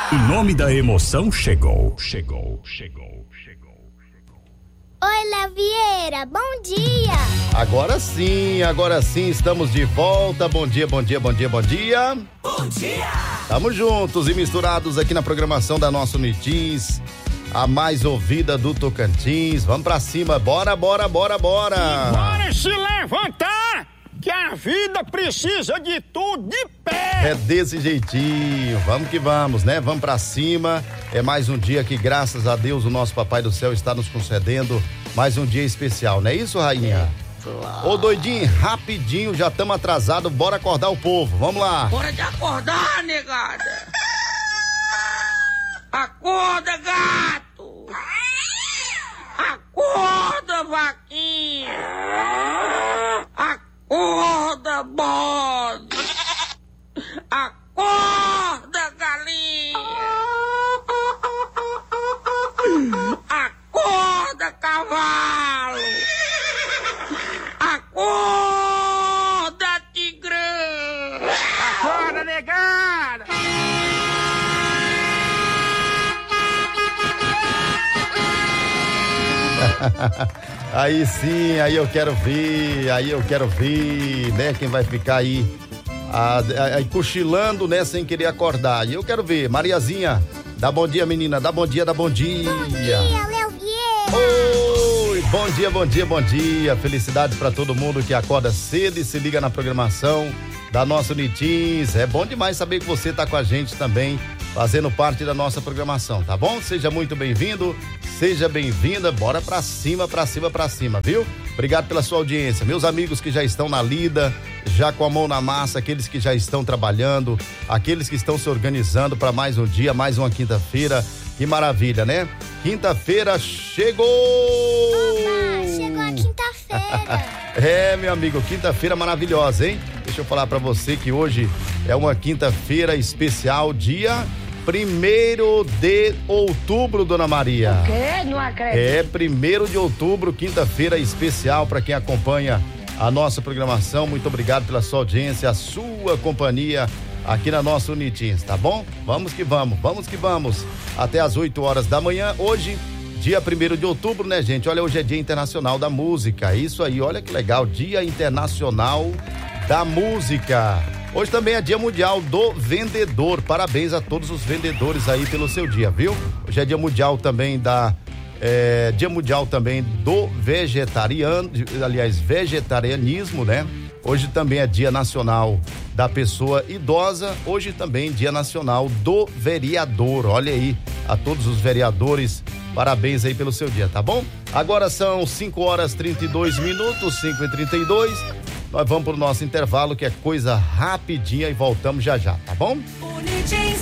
O nome da emoção chegou. Oi, Léo Vieira, bom dia. Agora sim, estamos de volta. Bom dia. Bom dia! Tamo juntos e misturados aqui na programação da nossa Unitins, a mais ouvida do Tocantins. Vamos pra cima, bora! Bora se levantar, que a vida precisa de tudo de pé. É desse jeitinho, vamos que vamos, né? Vamos pra cima. É mais um dia que, graças a Deus, o nosso Papai do Céu está nos concedendo mais um dia especial, não é isso, rainha? Claro. Ô doidinho, rapidinho, já estamos atrasados, bora acordar o povo, vamos lá. Bora de acordar, negada. Acorda, gato. Acorda, vaquinha. Acorda, bode. Acorda, galinha. Acorda, cavalo. Acorda, tigrão. Acorda, negada. Aí sim, aí eu quero ver, né? Quem vai ficar aí cochilando, né? Sem querer acordar. E eu quero ver, Mariazinha, dá bom dia, menina, dá bom dia. Bom dia, Léo Vieira. Oi, bom dia. Felicidades pra todo mundo que acorda cedo e se liga na programação da nossa Unitins. É bom demais saber que você tá com a gente também, fazendo parte da nossa programação, tá bom? Seja muito bem-vindo, seja bem-vinda, bora pra cima, viu? Obrigado pela sua audiência. Meus amigos que já estão na lida, já com a mão na massa, aqueles que já estão trabalhando, aqueles que estão se organizando para mais um dia, mais uma quinta-feira. Que maravilha, né? Quinta-feira chegou! Opa, chegou a quinta-feira. É, meu amigo, quinta-feira maravilhosa, hein? Deixa eu falar pra você que hoje é uma quinta-feira especial, dia 1º de outubro, Dona Maria. O quê? Não acredito. É 1º de outubro, quinta-feira especial para quem acompanha a nossa programação. Muito obrigado pela sua audiência, a sua companhia aqui na nossa Unitins, tá bom? Vamos que vamos. Até às 8 horas da manhã, hoje, dia 1º de outubro, né, gente? Olha, hoje é Dia Internacional da Música. Isso aí, olha que legal, Dia Internacional da Música. Hoje também é Dia Mundial do Vendedor. Parabéns a todos os vendedores aí pelo seu dia, viu? Hoje é Dia Mundial também do vegetarianismo, né? Hoje também é Dia Nacional da Pessoa Idosa. Hoje também Dia Nacional do Vereador. Olha aí, a todos os vereadores, parabéns aí pelo seu dia, tá bom? Agora são 5h32, 5h32. Nós vamos pro nosso intervalo, que é coisa rapidinha, e voltamos já, tá bom?